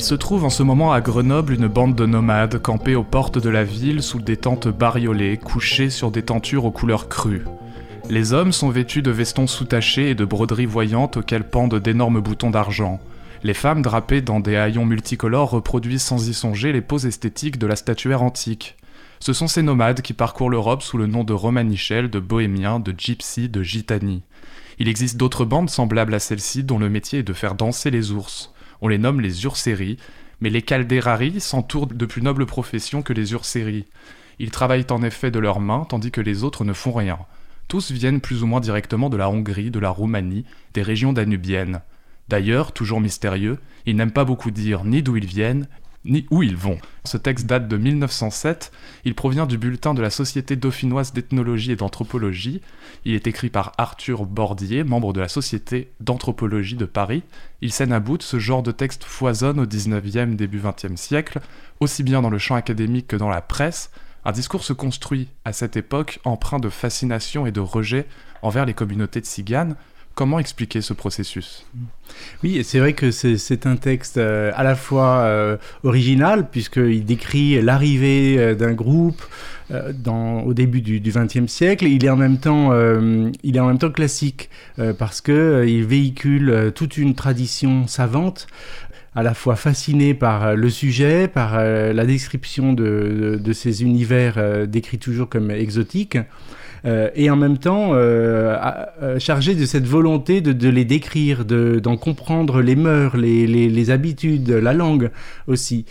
se trouve en ce moment à Grenoble une bande de nomades campés aux portes de la ville sous des tentes bariolées, couchés sur des tentures aux couleurs crues. Les hommes sont vêtus de vestons soutachés et de broderies voyantes auxquelles pendent d'énormes boutons d'argent. Les femmes drapées dans des haillons multicolores reproduisent sans y songer les poses esthétiques de la statuaire antique. Ce sont ces nomades qui parcourent l'Europe sous le nom de romanichels, de bohémiens, de gypsies, de gitani. Il existe d'autres bandes semblables à celle-ci dont le métier est de faire danser les ours. On les nomme les urseries, mais les calderari s'entourent de plus nobles professions que les urseries. Ils travaillent en effet de leurs mains, tandis que les autres ne font rien. Tous viennent plus ou moins directement de la Hongrie, de la Roumanie, des régions danubiennes. D'ailleurs, toujours mystérieux, ils n'aiment pas beaucoup dire ni d'où ils viennent, ni où ils vont. Ce texte date de 1907, il provient du bulletin de la Société dauphinoise d'ethnologie et d'anthropologie. Il est écrit par Arthur Bordier, membre de la Société d'anthropologie de Paris. Il scène à bout, ce genre de texte foisonne au 19e, début 20e siècle, aussi bien dans le champ académique que dans la presse. Un discours se construit à cette époque empreint de fascination et de rejet envers les communautés de tziganes. Comment expliquer ce processus ? Oui, c'est vrai que c'est un texte à la fois original, puisqu'il décrit l'arrivée d'un groupe au début du XXe siècle. Il est en même temps classique, parce qu'il véhicule toute une tradition savante, à la fois fasciné par le sujet, par la description de ces univers décrits toujours comme exotiques, et en même temps chargé de cette volonté de les décrire, d'en comprendre les mœurs, les habitudes, la langue aussi,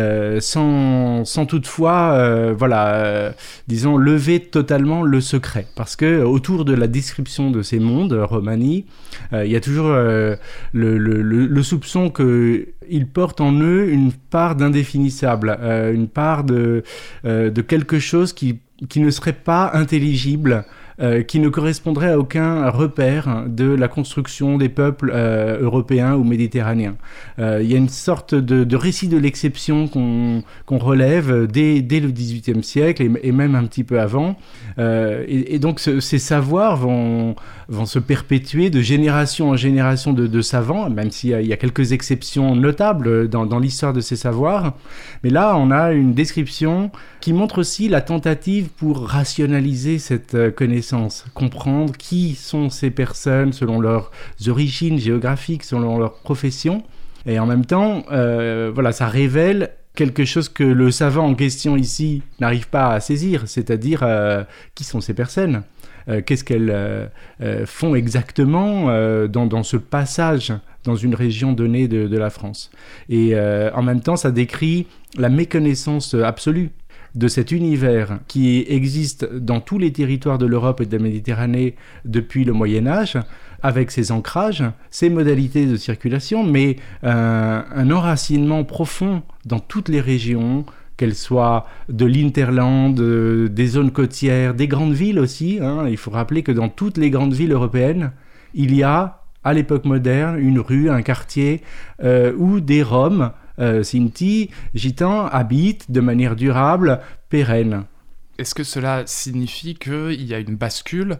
sans toutefois, disons, lever totalement le secret. Parce que autour de la description de ces mondes, Romani, il y a toujours le soupçon qu'ils portent en eux une part d'indéfinissable, une part de quelque chose qui ne serait pas intelligible, qui ne correspondrait à aucun repère de la construction des peuples européens ou méditerranéens. Il y a une sorte de récit de l'exception qu'on relève dès le XVIIIe siècle et même un petit peu avant. Et donc ces savoirs vont se perpétuer de génération en génération de savants, même s'il y a quelques exceptions notables dans l'histoire de ces savoirs. Mais là, on a une description qui montre aussi la tentative pour rationaliser cette connaissance, comprendre qui sont ces personnes selon leurs origines géographiques, selon leur profession. Et en même temps, ça révèle quelque chose que le savant en question ici n'arrive pas à saisir, c'est-à-dire qui sont ces personnes, qu'est-ce qu'elles font exactement dans ce passage dans une région donnée de la France. Et en même temps, ça décrit la méconnaissance absolue de cet univers qui existe dans tous les territoires de l'Europe et de la Méditerranée depuis le Moyen-Âge, avec ses ancrages, ses modalités de circulation, mais un enracinement profond dans toutes les régions, qu'elles soient de l'Hinterland, des zones côtières, des grandes villes aussi. Il faut rappeler que dans toutes les grandes villes européennes, il y a, à l'époque moderne, une rue, un quartier où des Roms, Sinti, Gitans habitent de manière durable, pérenne. Est-ce que cela signifie qu'il y a une bascule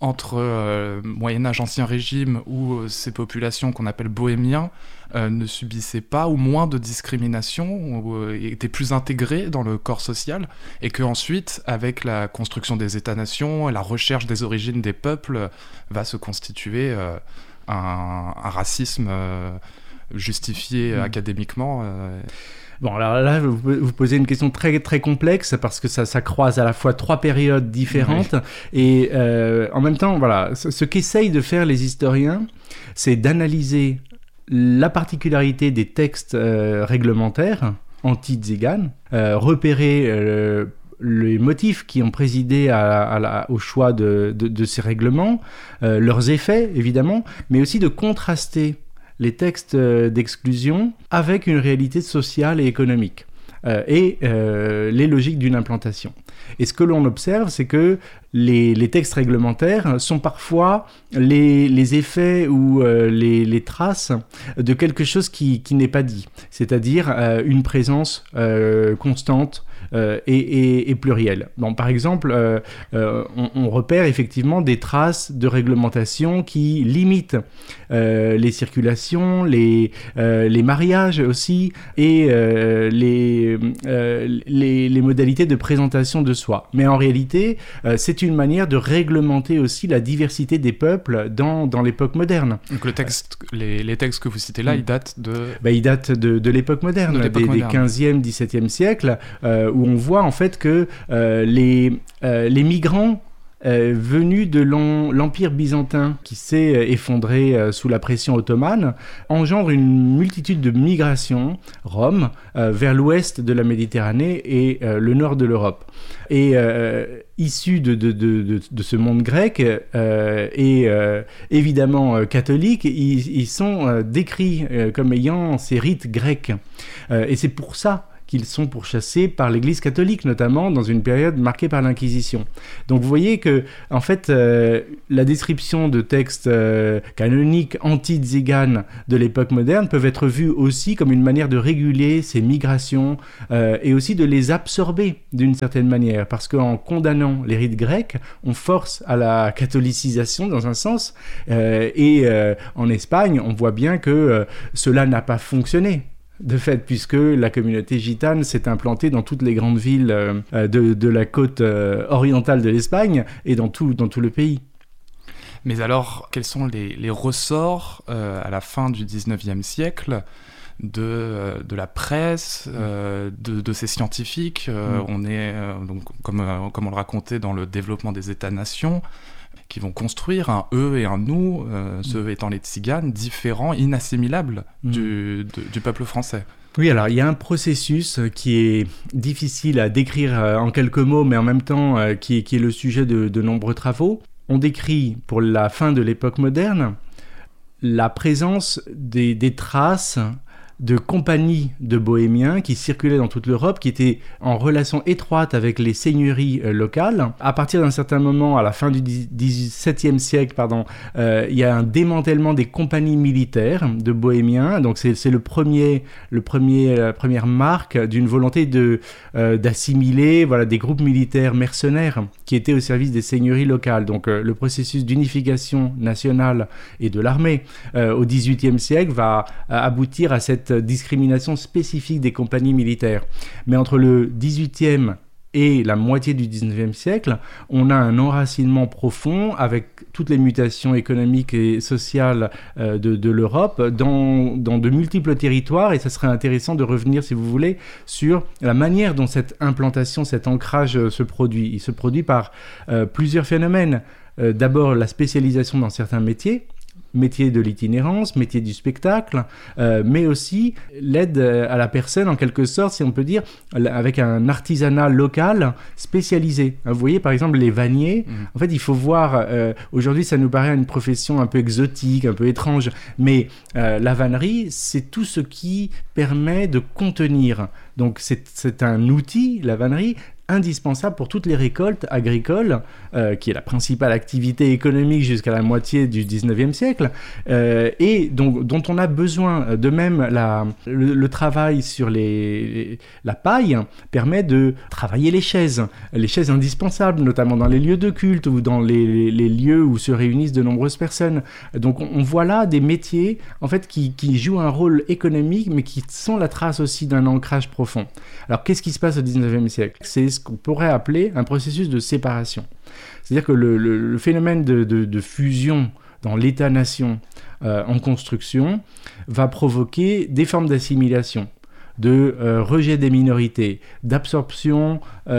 entre Moyen-Âge, Ancien Régime, où ces populations qu'on appelle bohémiens ne subissaient pas ou moins de discrimination, ou étaient plus intégrées dans le corps social, et qu'ensuite, avec la construction des États-nations et la recherche des origines des peuples, va se constituer un racisme justifié académiquement Bon, alors là, vous posez une question très, très complexe parce que ça croise à la fois trois périodes différentes. Et en même temps, voilà, ce qu'essayent de faire les historiens, c'est d'analyser la particularité des textes réglementaires anti-tziganes, repérer les motifs qui ont présidé au choix de ces règlements, leurs effets, évidemment, mais aussi de contraster les textes d'exclusion avec une réalité sociale et économique. et les logiques d'une implantation. Et ce que l'on observe, c'est que les textes réglementaires sont parfois les effets ou les traces de quelque chose qui n'est pas dit, c'est-à-dire une présence constante et plurielle. Bon, par exemple, on repère effectivement des traces de réglementation qui limitent les circulations, les mariages aussi, et les modalités de présentation de soi. Mais en réalité, c'est une manière de réglementer aussi la diversité des peuples dans l'époque moderne. Donc les textes que vous citez là, ils datent de... Ils datent de l'époque moderne, des 15e, 17e siècles, où on voit en fait que les migrants venus de l'Empire byzantin qui s'est effondré sous la pression ottomane, engendre une multitude de migrations, Rome, vers l'ouest de la Méditerranée et le nord de l'Europe. Et issus de ce monde grec et évidemment catholique, ils sont décrits comme ayant ces rites grecs. Et c'est pour ça qu'ils sont pourchassés par l'Église catholique, notamment dans une période marquée par l'Inquisition. Donc vous voyez que, en fait, la description de textes canoniques anti-tziganes de l'époque moderne peuvent être vus aussi comme une manière de réguler ces migrations et aussi de les absorber d'une certaine manière, parce qu'en condamnant les rites grecs, on force à la catholicisation dans un sens, et en Espagne, on voit bien que cela n'a pas fonctionné. De fait, puisque la communauté gitane s'est implantée dans toutes les grandes villes de la côte orientale de l'Espagne et dans tout le pays. Mais alors, quels sont les ressorts à la fin du 19e siècle de la presse, de ces scientifiques On est, donc, comme on le racontait, dans le développement des États-nations, qui vont construire un eux et un nous, ceux étant les tziganes, différents, inassimilables du peuple français. Oui, alors il y a un processus qui est difficile à décrire en quelques mots, mais en même temps qui est le sujet de nombreux travaux. On décrit, pour la fin de l'époque moderne, la présence des traces de compagnies de bohémiens qui circulaient dans toute l'Europe, qui étaient en relation étroite avec les seigneuries locales. À partir d'un certain moment, à la fin du XVIIe siècle, il y a un démantèlement des compagnies militaires de bohémiens. Donc c'est la première marque d'une volonté d'assimiler des groupes militaires mercenaires qui étaient au service des seigneuries locales. Donc le processus d'unification nationale et de l'armée au XVIIIe siècle va aboutir à cette discrimination spécifique des compagnies militaires. Mais entre le XVIIIe et la moitié du XIXe siècle, on a un enracinement profond avec toutes les mutations économiques et sociales de l'Europe dans de multiples territoires, et ça serait intéressant de revenir, si vous voulez, sur la manière dont cette implantation, cet ancrage se produit. Il se produit par plusieurs phénomènes. D'abord, la spécialisation dans certains métiers de l'itinérance, métier du spectacle, mais aussi l'aide à la personne, en quelque sorte, si on peut dire, avec un artisanat local spécialisé. Vous voyez, par exemple, les vanniers. En fait, il faut voir, aujourd'hui, ça nous paraît une profession un peu exotique, un peu étrange, mais la vannerie, c'est tout ce qui permet de contenir. Donc, c'est un outil, la vannerie, indispensable pour toutes les récoltes agricoles, qui est la principale activité économique jusqu'à la moitié du 19e siècle, et donc, dont on a besoin. De même, le travail sur la paille permet de travailler les chaises indispensables, notamment dans les lieux de culte ou dans les lieux où se réunissent de nombreuses personnes. Donc on voit là des métiers en fait, qui jouent un rôle économique, mais qui sont la trace aussi d'un ancrage profond. Alors qu'est-ce qui se passe au 19e siècle ? C'est ce qu'on pourrait appeler un processus de séparation. C'est-à-dire que le phénomène de fusion dans l'État-nation en construction va provoquer des formes d'assimilation, de rejet des minorités, d'absorption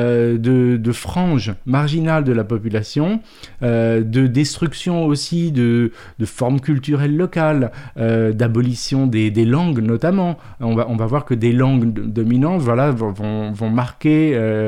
de franges marginales de la population, de destruction aussi de formes culturelles locales, d'abolition des langues notamment. On va voir que des langues dominantes vont marquer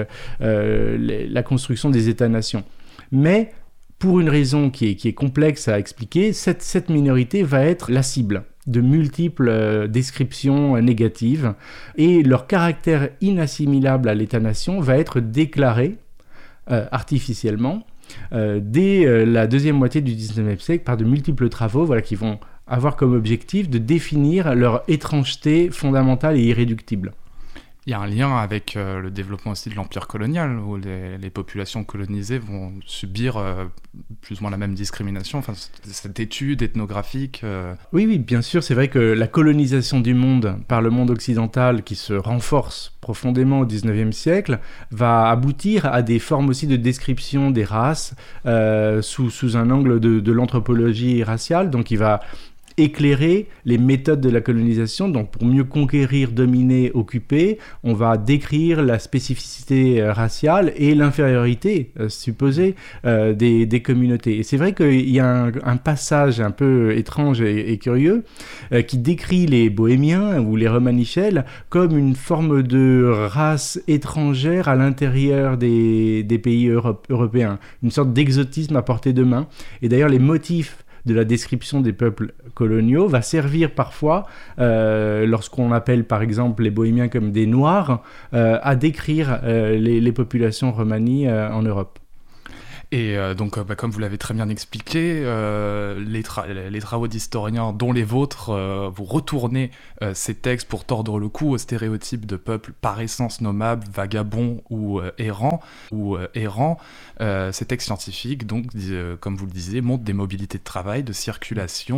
la construction des États-nations. Mais pour une raison qui est complexe à expliquer, cette minorité va être la cible. de multiples descriptions négatives, et leur caractère inassimilable à l'État-nation va être déclaré artificiellement dès la deuxième moitié du XIXe siècle par de multiples travaux qui vont avoir comme objectif de définir leur étrangeté fondamentale et irréductible. Il y a un lien avec le développement aussi de l'empire colonial, où les populations colonisées vont subir plus ou moins la même discrimination, enfin, cette étude ethnographique. Oui, bien sûr, c'est vrai que la colonisation du monde par le monde occidental, qui se renforce profondément au XIXe siècle, va aboutir à des formes aussi de description des races sous un angle de l'anthropologie raciale, donc il va éclairer les méthodes de la colonisation. Donc pour mieux conquérir, dominer, occuper, on va décrire la spécificité raciale et l'infériorité supposée des communautés. Et c'est vrai qu'il y a un passage un peu étrange et curieux qui décrit les Bohémiens ou les Romanichels comme une forme de race étrangère à l'intérieur des pays européens, une sorte d'exotisme à portée de main. Et d'ailleurs les motifs de la description des peuples coloniaux va servir parfois, lorsqu'on appelle par exemple les Bohémiens comme des Noirs, à décrire les populations romanies en Europe. Et donc, comme vous l'avez très bien expliqué, les travaux d'historiens, dont les vôtres, vous retournez ces textes pour tordre le cou aux stéréotypes de peuples par essence nomades, vagabonds ou errants. Ces textes scientifiques, donc, comme vous le disiez, montrent des mobilités de travail, de circulation,